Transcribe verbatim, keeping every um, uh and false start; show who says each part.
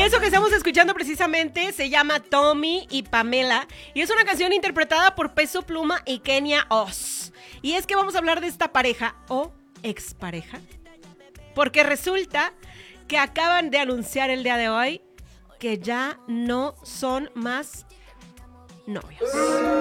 Speaker 1: eso que estamos escuchando precisamente se llama Tommy y Pamela y es una canción interpretada por Peso Pluma y Kenia Oz. Y es que vamos a hablar de esta pareja o expareja, porque resulta que acaban de anunciar el día de hoy que ya no son más novios.